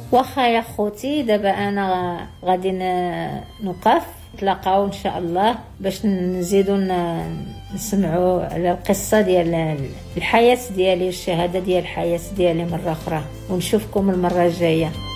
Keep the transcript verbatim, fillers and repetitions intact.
واخا يا خوتي، دابا انا غادي نوقف، نتلاقاو ان شاء الله باش نزيدو نسمعوا على القصه ديال الحياه ديالي، الشهاده ديال الحياه ديالي مره اخرى، ونشوفكم المره الجايه.